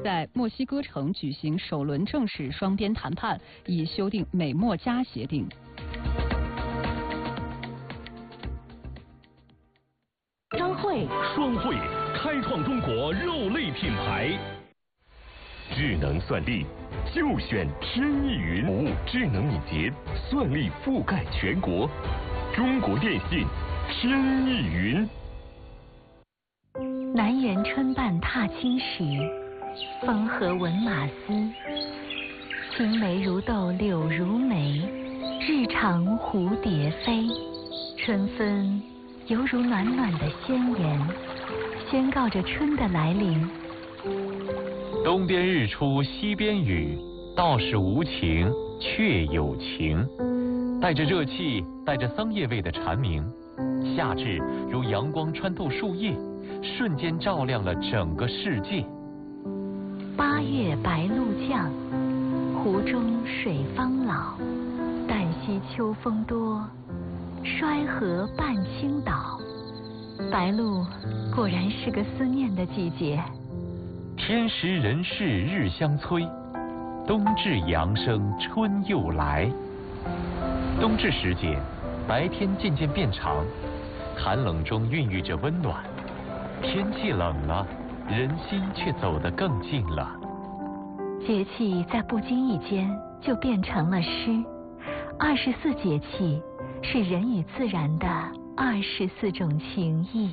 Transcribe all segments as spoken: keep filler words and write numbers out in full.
在墨西哥城举行首轮正式双边谈判，以修订美墨加协定。 张汇双汇开创中国肉类品牌。智能算力就选天翼云，服务智能敏捷，算力覆盖全国。中国电信天翼云。 南园春半踏青时，风和闻马嘶。青梅如豆柳如眉，日长蝴蝶飞。春分犹如暖暖的宣言，宣告着春的来临。 东边日出西边雨，道是无晴却有晴。带着热气，带着桑叶味的蝉鸣，夏至如阳光穿透树叶，瞬间照亮了整个世界。 八月白露降，湖中水方老。旦夕秋风多，衰河半倾倒。白露果然是个思念的季节。 天时人事日相催，冬至阳生春又来。冬至时节，白天渐渐变长，寒冷中孕育着温暖。天气冷了，人心却走得更近了。 节气在不经意间就变成了诗。二十四节气是人与自然的二十四种情谊。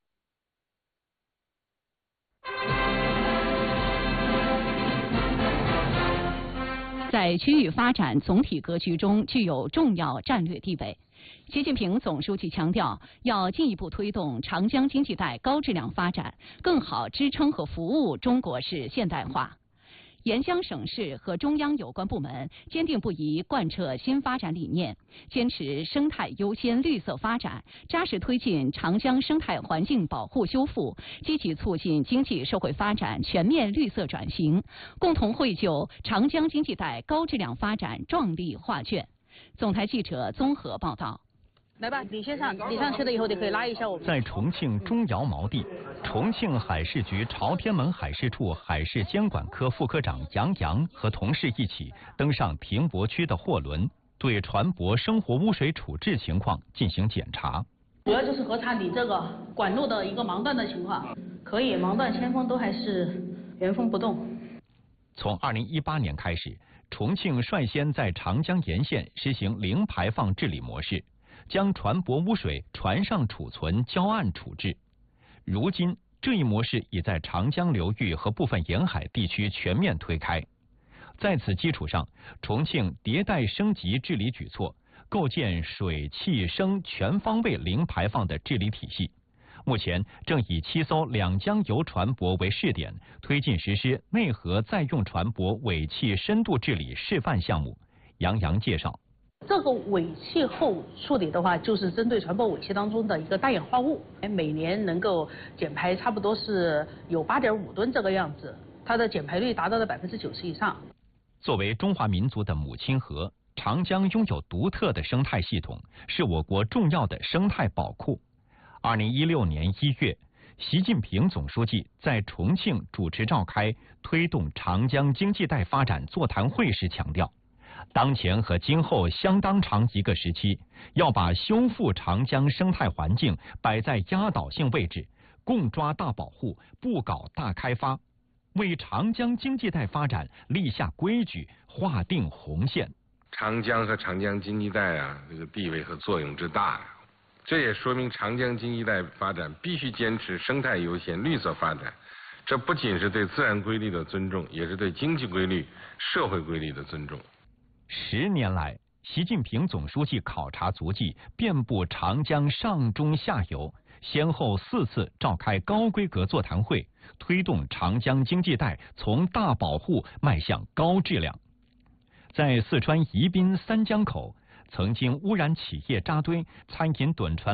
在区域发展总体格局中具有重要战略地位。习近平总书记强调，要进一步推动长江经济带高质量发展，更好支撑和服务中国式现代化。沿江省市和中央有关部门坚定不移贯彻新发展理念，坚持生态优先、绿色发展，扎实推进长江生态环境保护修复，积极促进经济社会发展全面绿色转型，共同绘就长江经济带高质量发展壮丽画卷。总台记者综合报道。 来吧，你先上，你上去了以后就可以拉一下我们。 在重庆中窑锚地，重庆海事局朝天门海事处海事监管科副科长杨洋和同事一起登上停泊区的货轮，对船舶生活污水处置情况进行检查。 主要就是核查你这个管路的一个盲断的情况，可以盲断铅封都还是原封不动。 从二零一八年开始，重庆率先在长江沿线实行零排放治理模式，将船舶污水船上储存，礁岸处置。如今，这一模式已在长江流域和部分沿海地区全面推开。在此基础上，重庆迭代升级治理举措，构建水气声全方位零排放的治理体系。目前正以七艘两江油船舶为试点，推进实施内河再用船舶尾气深度治理示范项目。杨洋介绍。 这个尾气后处理的话，就是针对船舶尾气当中的一个氮氧化物，每年能够减排差不多是有八点五吨这个样子，它的减排率达到了百分之九十以上。 作为中华民族的母亲河，长江拥有独特的生态系统，是我国重要的生态宝库。二零一六年一月，习近平总书记在重庆主持召开推动长江经济带发展座谈会时强调，当前和今后相当长一个时期，要把修复长江生态环境摆在压倒性位置，共抓大保护，不搞大开发，为长江经济带发展立下规矩，划定红线。 长江和长江经济带啊，这个地位和作用之大，这也说明长江经济带发展必须坚持生态优先、绿色发展。这不仅是对自然规律的尊重，也是对经济规律、社会规律的尊重。 十年来，习近平总书记考察足迹遍布长江上中下游，先后四次召开高规格座谈会，推动长江经济带从大保护迈向高质量。在四川宜宾三江口，曾经污染企业扎堆、餐饮趸船